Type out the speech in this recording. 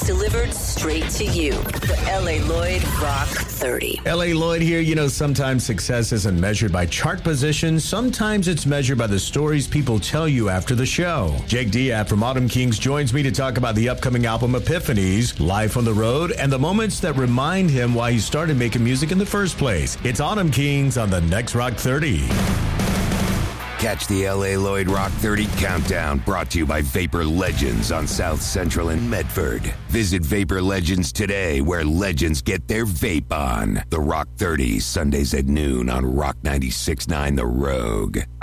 delivered straight to you. The L.A. Lloyd Rock 30. L.A. Lloyd here. You know, sometimes success isn't measured by chart position. Sometimes it's measured by the stories people tell you after the show. Jake Diab from Autumn Kings joins me to talk about the upcoming album Epiphanies, life on the road, and the moments that remind him why he started making music in the first place. It's Autumn Kings on the next Rock 30. Catch the L.A. Lloyd Rock 30 Countdown, brought to you by Vapor Legends on South Central and Medford. Visit Vapor Legends today, where legends get their vape on. The Rock 30, Sundays at noon on Rock 96.9 The Rogue.